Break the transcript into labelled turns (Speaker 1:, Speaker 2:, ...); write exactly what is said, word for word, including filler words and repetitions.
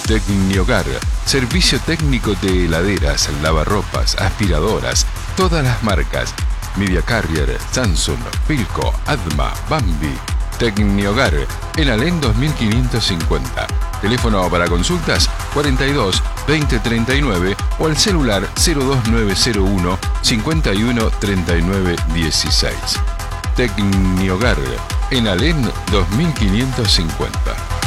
Speaker 1: Tecniogar, servicio técnico de heladeras, lavarropas, aspiradoras, todas las marcas. Media Carrier, Samsung, Philco, Adma, Bambi. Tecniogar, en Alén dos mil quinientos cincuenta. Teléfono para consultas cuarenta y dos veinte treinta y nueve o al celular cero dos nueve cero uno cincuenta y uno treinta y nueve dieciséis. Tecniogar, en Alén dos mil quinientos cincuenta.